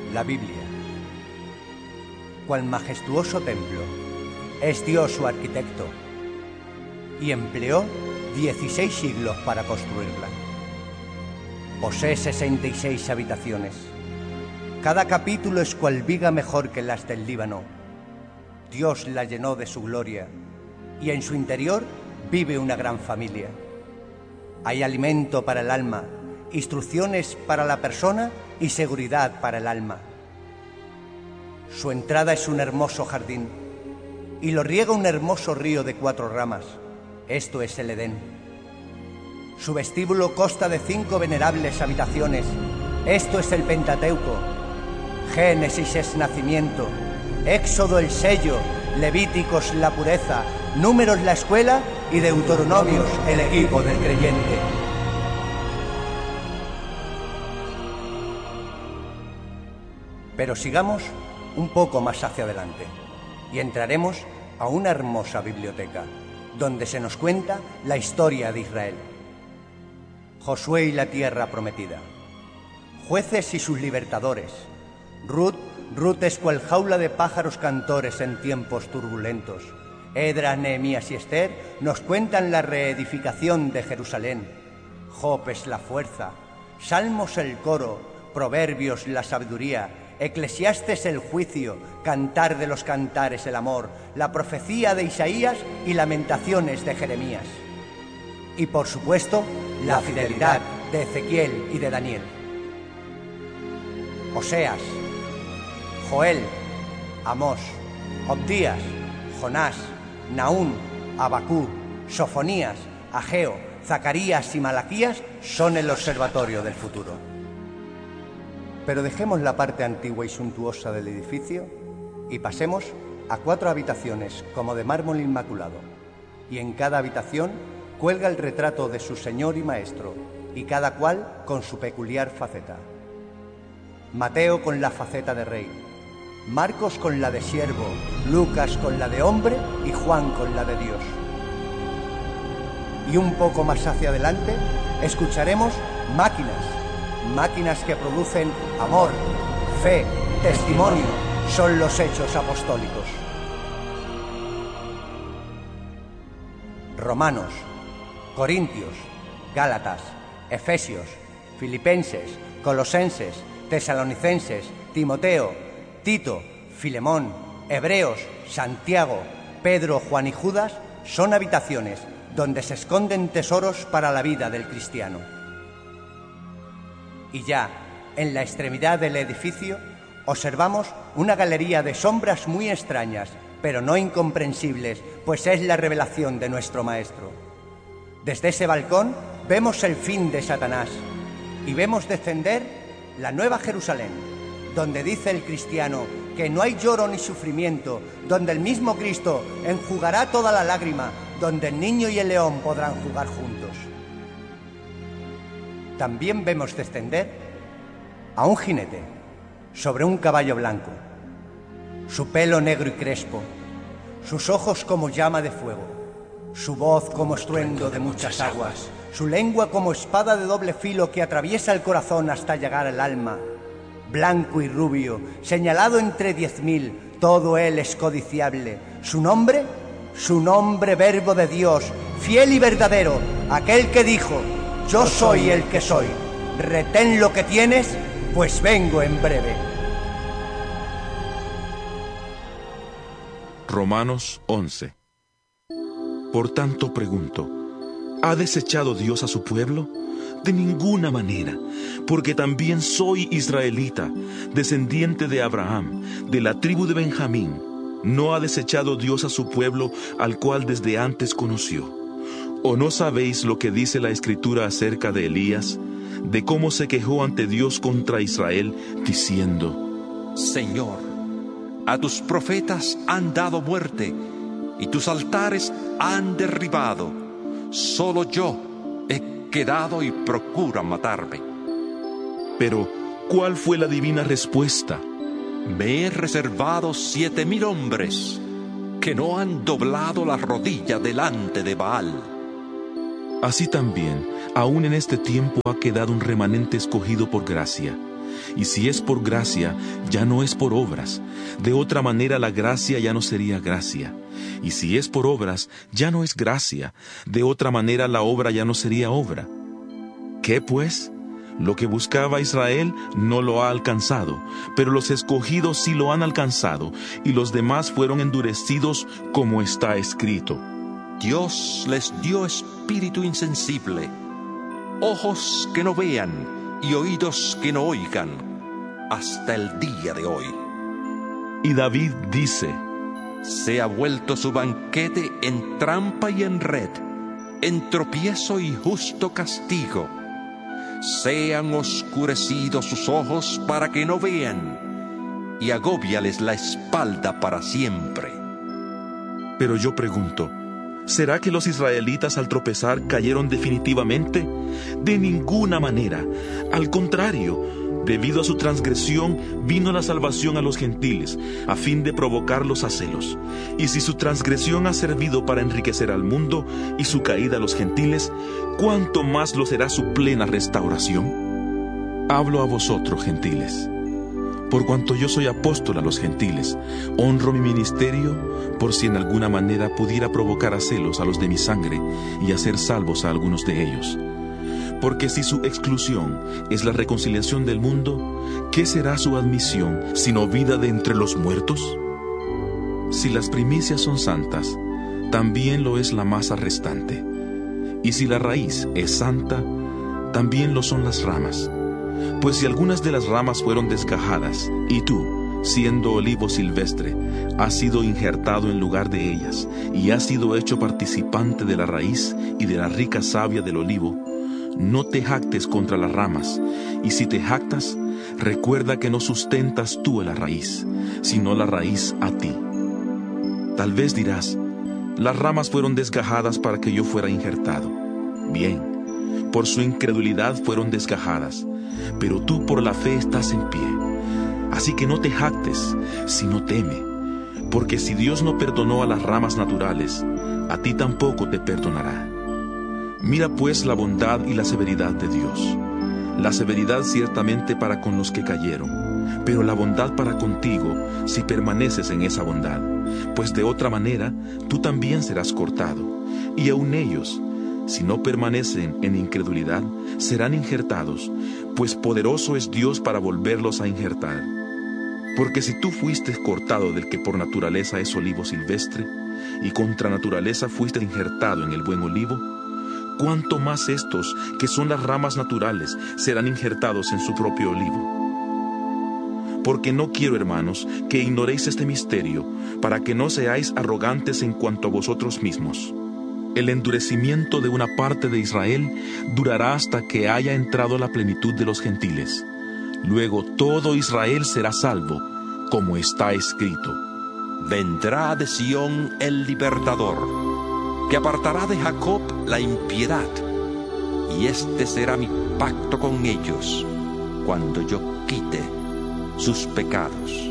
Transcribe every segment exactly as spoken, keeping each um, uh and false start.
la Biblia. Cual majestuoso templo, es Dios su arquitecto, y empleó dieciséis siglos para construirla. Posee sesenta y seis habitaciones. Cada capítulo es cual viga mejor que las del Líbano. Dios la llenó de su gloria, y en su interior vive una gran familia. Hay alimento para el alma, instrucciones para la persona y seguridad para el alma. Su entrada es un hermoso jardín, y lo riega un hermoso río de cuatro ramas. Esto es el Edén. Su vestíbulo consta de cinco venerables habitaciones. Esto es el Pentateuco. Génesis es nacimiento, Éxodo el sello, Levíticos la pureza, Números la escuela y Deuteronomios el equipo del creyente. Pero sigamos un poco más hacia adelante y entraremos a una hermosa biblioteca donde se nos cuenta la historia de Israel. Josué y la tierra prometida, jueces y sus libertadores. Ruth, Ruth es cual jaula de pájaros cantores en tiempos turbulentos. Edras, Nehemías y Esther nos cuentan la reedificación de Jerusalén. Job es la fuerza, Salmos el coro, Proverbios la sabiduría, Eclesiastes el juicio, Cantar de los cantares el amor, la profecía de Isaías y Lamentaciones de Jeremías. Y por supuesto, la fidelidad de Ezequiel y de Daniel. Oseas, Joel, Amós, Obdías, Jonás, Nahum, Abacú, Sofonías, Ageo, Zacarías y Malaquías son el observatorio del futuro. Pero dejemos la parte antigua y suntuosa del edificio y pasemos a cuatro habitaciones como de mármol inmaculado, y en cada habitación cuelga el retrato de su Señor y Maestro, y cada cual con su peculiar faceta. Mateo con la faceta de rey, Marcos con la de siervo, Lucas con la de hombre y Juan con la de Dios. Y un poco más hacia adelante escucharemos máquinas, máquinas que producen amor, fe, testimonio, son los hechos apostólicos. Romanos, Corintios, Gálatas, Efesios, Filipenses, Colosenses, Tesalonicenses, Timoteo, Tito, Filemón, Hebreos, Santiago, Pedro, Juan y Judas son habitaciones donde se esconden tesoros para la vida del cristiano. Y ya, en la extremidad del edificio, observamos una galería de sombras muy extrañas, pero no incomprensibles, pues es la revelación de nuestro Maestro. Desde ese balcón vemos el fin de Satanás y vemos descender la nueva Jerusalén, donde dice el cristiano que no hay lloro ni sufrimiento, donde el mismo Cristo enjugará toda la lágrima, donde el niño y el león podrán jugar juntos. También vemos descender a un jinete sobre un caballo blanco, su pelo negro y crespo, sus ojos como llama de fuego, su voz como estruendo de muchas aguas, su lengua como espada de doble filo que atraviesa el corazón hasta llegar al alma. Blanco y rubio, señalado entre diez mil, todo él es codiciable. Su nombre, su nombre verbo de Dios, fiel y verdadero, aquel que dijo: yo soy el que soy, retén lo que tienes, pues vengo en breve. Romanos once. Por tanto pregunto, ¿ha desechado Dios a su pueblo? De ninguna manera, porque también soy israelita, descendiente de Abraham, de la tribu de Benjamín. ¿No ha desechado Dios a su pueblo, al cual desde antes conoció? ¿O no sabéis lo que dice la Escritura acerca de Elías, de cómo se quejó ante Dios contra Israel, diciendo: Señor, a tus profetas han dado muerte, y tus altares han derribado. Solo yo he quedado y procuran matarme. Pero, ¿cuál fue la divina respuesta? Me he reservado siete mil hombres que no han doblado la rodilla delante de Baal. Así también, aún en este tiempo ha quedado un remanente escogido por gracia, Y si es por gracia, ya no es por obras. De otra manera la gracia ya no sería gracia. Y si es por obras, ya no es gracia. De otra manera la obra ya no sería obra. ¿Qué pues? Lo que buscaba Israel no lo ha alcanzado, pero los escogidos sí lo han alcanzado, y los demás fueron endurecidos, como está escrito. Dios les dio espíritu insensible, ojos que no vean y oídos que no oigan, hasta el día de hoy. Y David dice: Se ha vuelto su banquete en trampa y en red, en tropiezo y justo castigo. Sean oscurecidos sus ojos para que no vean, y agóbiales la espalda para siempre. Pero yo pregunto, ¿será que los israelitas al tropezar cayeron definitivamente? De ninguna manera. Al contrario, debido a su transgresión vino la salvación a los gentiles, a fin de provocarlos a celos. Y si su transgresión ha servido para enriquecer al mundo y su caída a los gentiles, ¿cuánto más lo será su plena restauración? Hablo a vosotros, gentiles. Por cuanto yo soy apóstol a los gentiles, honro mi ministerio, por si en alguna manera pudiera provocar a celos a los de mi sangre y hacer salvos a algunos de ellos. Porque si su exclusión es la reconciliación del mundo, ¿qué será su admisión sino vida de entre los muertos? Si las primicias son santas, también lo es la masa restante. Y si la raíz es santa, también lo son las ramas. Pues si algunas de las ramas fueron desgajadas, y tú, siendo olivo silvestre, has sido injertado en lugar de ellas, y has sido hecho participante de la raíz y de la rica savia del olivo, no te jactes contra las ramas, y si te jactas, recuerda que no sustentas tú a la raíz, sino la raíz a ti. Tal vez dirás: las ramas fueron desgajadas para que yo fuera injertado. Bien, por su incredulidad fueron desgajadas, pero tú por la fe estás en pie. Así que no te jactes, sino teme, porque si Dios no perdonó a las ramas naturales, a ti tampoco te perdonará. Mira pues la bondad y la severidad de Dios. La severidad ciertamente para con los que cayeron, pero la bondad para contigo si permaneces en esa bondad, pues de otra manera tú también serás cortado. Y aun ellos, si no permanecen en incredulidad, serán injertados, pues poderoso es Dios para volverlos a injertar. Porque si tú fuiste cortado del que por naturaleza es olivo silvestre, y contra naturaleza fuiste injertado en el buen olivo, ¿cuánto más estos, que son las ramas naturales, serán injertados en su propio olivo? Porque no quiero, hermanos, que ignoréis este misterio, para que no seáis arrogantes en cuanto a vosotros mismos. El endurecimiento de una parte de Israel durará hasta que haya entrado la plenitud de los gentiles. Luego todo Israel será salvo, como está escrito. Vendrá de Sión el libertador, que apartará de Jacob la impiedad, y este será mi pacto con ellos, cuando yo quite sus pecados.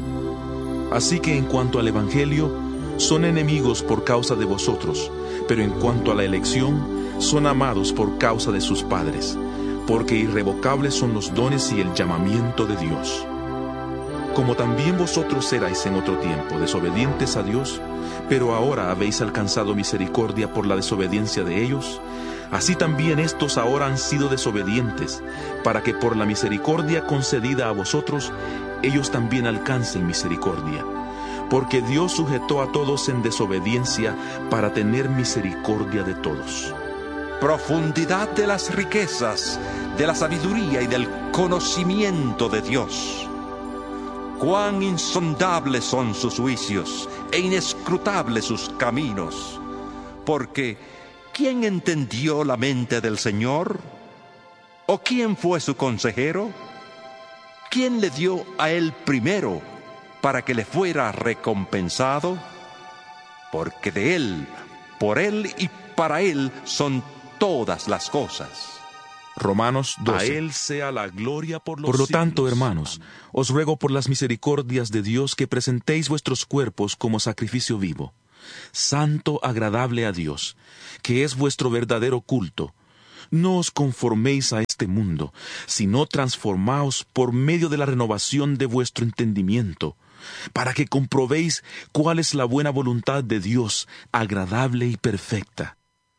Así que en cuanto al Evangelio, son enemigos por causa de vosotros, pero en cuanto a la elección, son amados por causa de sus padres, porque irrevocables son los dones y el llamamiento de Dios. Como también vosotros erais en otro tiempo desobedientes a Dios, pero ahora habéis alcanzado misericordia por la desobediencia de ellos, así también estos ahora han sido desobedientes, para que por la misericordia concedida a vosotros, ellos también alcancen misericordia. Porque Dios sujetó a todos en desobediencia para tener misericordia de todos. Profundidad de las riquezas, de la sabiduría y del conocimiento de Dios. Cuán insondables son sus juicios e inescrutables sus caminos. Porque, ¿quién entendió la mente del Señor? ¿O quién fue su consejero? ¿Quién le dio a él primero para que le fuera recompensado? Porque de él, por él y para él son todas las cosas. Romanos doce. A él sea la gloria por los siglos. Por lo tanto, hermanos, os ruego por las misericordias de Dios que presentéis vuestros cuerpos como sacrificio vivo, santo, agradable a Dios, que es vuestro verdadero culto. No os conforméis a este mundo, sino transformaos por medio de la renovación de vuestro entendimiento, para que comprobéis cuál es la buena voluntad de Dios, agradable y perfecta.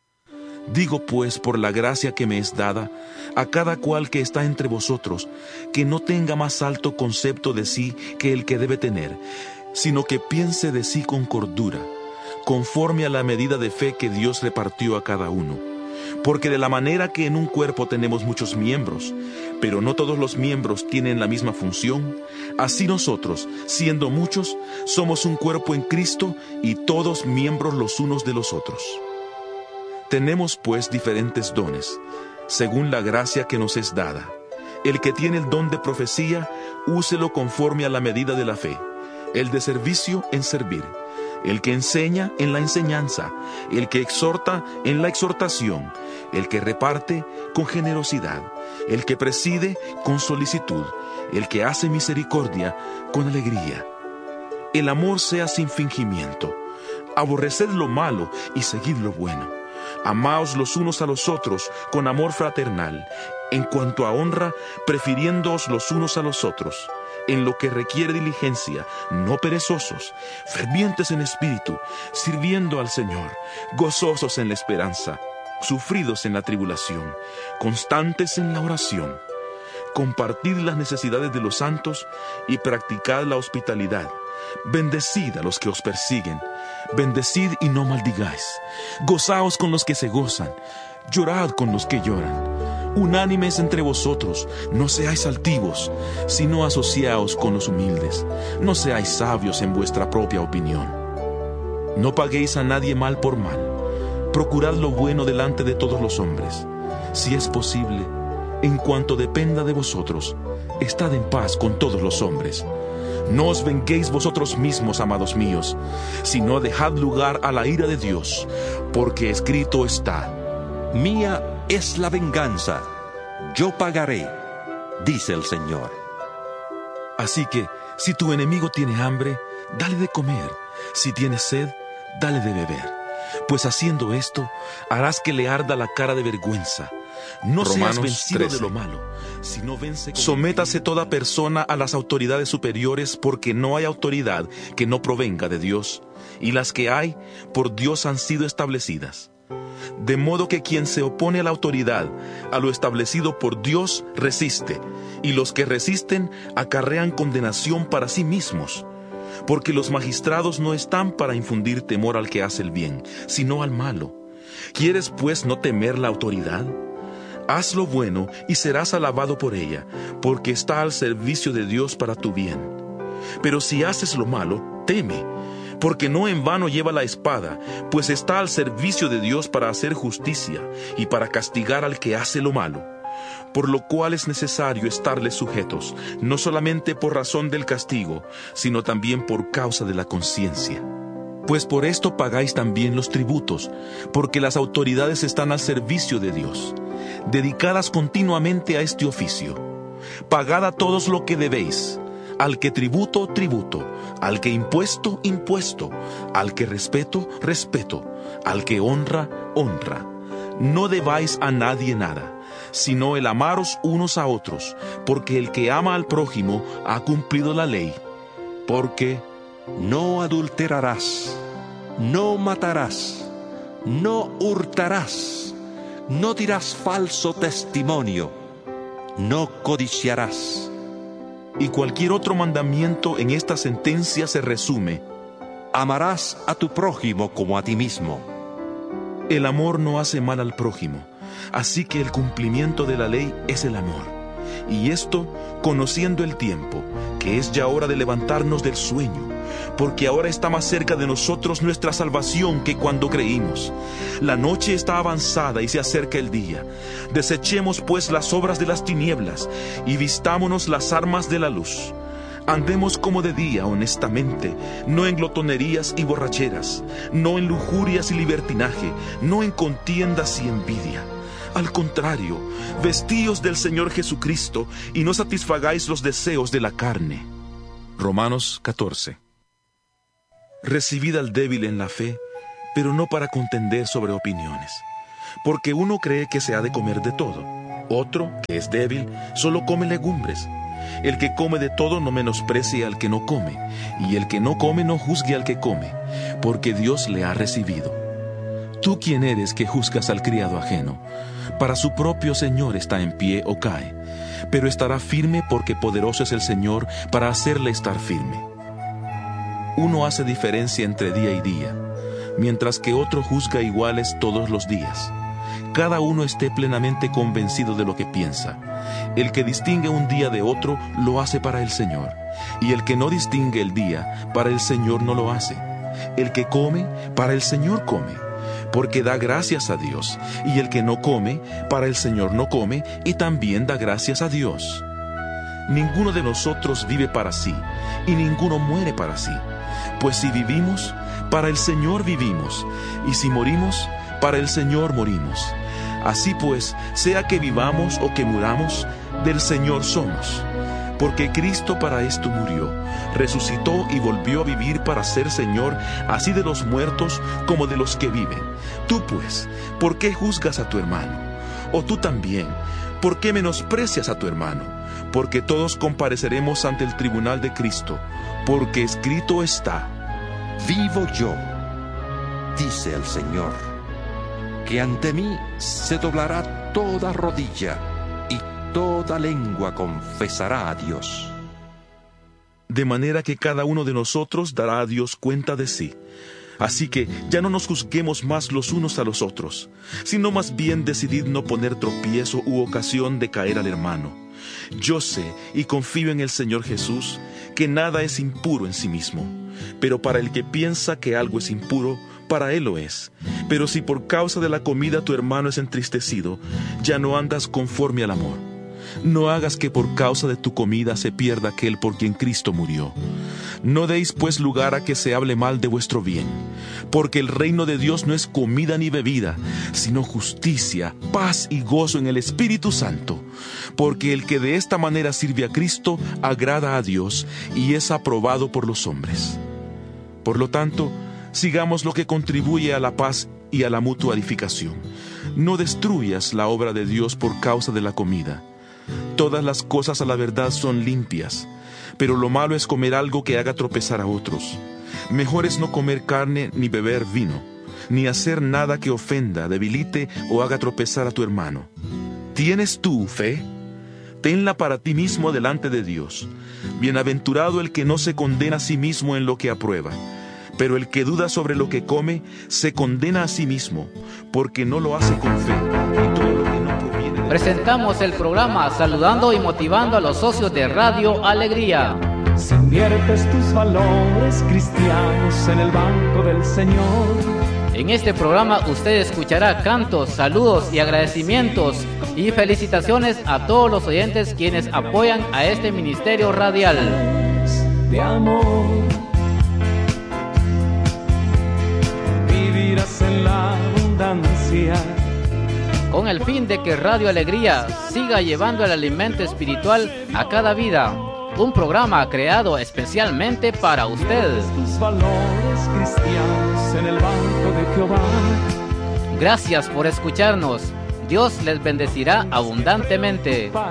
Digo pues, por la gracia que me es dada, a cada cual que está entre vosotros, que no tenga más alto concepto de sí que el que debe tener, sino que piense de sí con cordura, conforme a la medida de fe que Dios repartió a cada uno. Porque de la manera que en un cuerpo tenemos muchos miembros, pero no todos los miembros tienen la misma función, así nosotros, siendo muchos, somos un cuerpo en Cristo y todos miembros los unos de los otros. Tenemos pues diferentes dones, según la gracia que nos es dada. El que tiene el don de profecía, úselo conforme a la medida de la fe. El de servicio, en servir. El que enseña, en la enseñanza. El que exhorta, en la exhortación. El que reparte, con generosidad. El que preside, con solicitud. El que hace misericordia, con alegría. El amor sea sin fingimiento. Aborreced lo malo y seguid lo bueno. Amaos los unos a los otros con amor fraternal, en cuanto a honra, prefiriéndoos los unos a los otros, en lo que requiere diligencia, no perezosos, fervientes en espíritu, sirviendo al Señor, gozosos en la esperanza, sufridos en la tribulación, constantes en la oración. Compartid las necesidades de los santos y practicad la hospitalidad. Bendecid a los que os persiguen, bendecid y no maldigáis. Gozaos con los que se gozan, llorad con los que lloran. Unánimes entre vosotros, no seáis altivos, sino asociaos con los humildes. No seáis sabios en vuestra propia opinión. No paguéis a nadie mal por mal. Procurad lo bueno delante de todos los hombres. Si es posible, en cuanto dependa de vosotros, estad en paz con todos los hombres. No os venguéis vosotros mismos, amados míos, sino dejad lugar a la ira de Dios, porque escrito está: Mía es la venganza, yo pagaré, dice el Señor. Así que, si tu enemigo tiene hambre, dale de comer; si tiene sed, dale de beber. Pues haciendo esto, harás que le arda la cara de vergüenza. No seas vencido de lo malo, sino vence. Sométase toda persona a las autoridades superiores, porque no hay autoridad que no provenga de Dios, y las que hay, por Dios han sido establecidas. De modo que quien se opone a la autoridad, a lo establecido por Dios, resiste, y los que resisten acarrean condenación para sí mismos. Porque los magistrados no están para infundir temor al que hace el bien, sino al malo. ¿Quieres pues no temer la autoridad? Haz lo bueno y serás alabado por ella, porque está al servicio de Dios para tu bien. Pero si haces lo malo, teme, porque no en vano lleva la espada, pues está al servicio de Dios para hacer justicia y para castigar al que hace lo malo. Por lo cual es necesario estarles sujetos, no solamente por razón del castigo, sino también por causa de la conciencia. Pues por esto pagáis también los tributos, porque las autoridades están al servicio de Dios, dedicadas continuamente a este oficio. Pagad a todos lo que debéis: al que tributo, tributo; al que impuesto, impuesto; al que respeto, respeto; al que honra, honra. No debáis a nadie nada, sino el amaros unos a otros, porque el que ama al prójimo ha cumplido la ley. Porque no adulterarás, no matarás, no hurtarás, no dirás falso testimonio, no codiciarás. Y cualquier otro mandamiento en esta sentencia se resume: amarás a tu prójimo como a ti mismo. El amor no hace mal al prójimo, así que el cumplimiento de la ley es el amor. Y esto, conociendo el tiempo, que es ya hora de levantarnos del sueño, porque ahora está más cerca de nosotros nuestra salvación que cuando creímos. La noche está avanzada y se acerca el día. Desechemos pues las obras de las tinieblas y vistámonos las armas de la luz. Andemos como de día honestamente, no en glotonerías y borracheras, no en lujurias y libertinaje, no en contiendas y envidia. Al contrario, vestíos del Señor Jesucristo y no satisfagáis los deseos de la carne. Romanos catorce. Recibid al débil en la fe, pero no para contender sobre opiniones. porque uno cree que se ha de comer de todo, otro, que es débil, solo come legumbres. El que come de todo no menosprecie al que no come, y el que no come no juzgue al que come, porque Dios le ha recibido. ¿Tú quién eres que juzgas al criado ajeno? Para su propio Señor está en pie o cae, pero estará firme porque poderoso es el Señor para hacerle estar firme. Uno hace diferencia entre día y día, mientras que otro juzga iguales todos los días. Cada uno esté plenamente convencido de lo que piensa. El que distingue un día de otro lo hace para el Señor, y el que no distingue el día, para el Señor no lo hace. El que come, para el Señor come, porque da gracias a Dios, y el que no come, para el Señor no come, y también da gracias a Dios. Ninguno de nosotros vive para sí, y ninguno muere para sí. Pues si vivimos, para el Señor vivimos, y si morimos, para el Señor morimos. Así pues, sea que vivamos o que muramos, del Señor somos. Porque Cristo para esto murió, resucitó y volvió a vivir para ser Señor, así de los muertos como de los que viven. Tú pues, ¿por qué juzgas a tu hermano? O tú también, ¿por qué menosprecias a tu hermano? Porque todos compareceremos ante el tribunal de Cristo, porque escrito está: Vivo yo, dice el Señor, que ante mí se doblará toda rodilla y toda lengua confesará a Dios. De manera que cada uno de nosotros dará a Dios cuenta de sí. Así que ya no nos juzguemos más los unos a los otros, sino más bien decidid no poner tropiezo u ocasión de caer al hermano. Yo sé y confío en el Señor Jesús que nada es impuro en sí mismo, pero para el que piensa que algo es impuro, para él lo es. Pero si por causa de la comida tu hermano es entristecido, ya no andas conforme al amor. No hagas que por causa de tu comida se pierda aquel por quien Cristo murió. No deis pues lugar a que se hable mal de vuestro bien, porque el reino de Dios no es comida ni bebida, sino justicia, paz y gozo en el Espíritu Santo. Porque el que de esta manera sirve a Cristo agrada a Dios y es aprobado por los hombres. Por lo tanto, sigamos lo que contribuye a la paz y a la mutua edificación. No destruyas la obra de Dios por causa de la comida. Todas las cosas a la verdad son limpias, pero lo malo es comer algo que haga tropezar a otros. Mejor es no comer carne ni beber vino, ni hacer nada que ofenda, debilite o haga tropezar a tu hermano. ¿Tienes tú fe? Tenla para ti mismo delante de Dios. Bienaventurado el que no se condena a sí mismo en lo que aprueba. Pero el que duda sobre lo que come, se condena a sí mismo, porque no lo hace con fe, y todo lo que no proviene de... Presentamos el programa saludando y motivando a los socios de Radio Alegría. Si inviertes tus valores cristianos en el banco del Señor. En este programa usted escuchará cantos, saludos y agradecimientos y felicitaciones a todos los oyentes quienes apoyan a este ministerio radial. De amor. En la abundancia. Con el fin de que Radio Alegría siga llevando el alimento espiritual a cada vida. Un programa creado especialmente para usted. Tus valores cristianos en el banco de Jehová. Gracias por escucharnos. Dios les bendecirá abundantemente.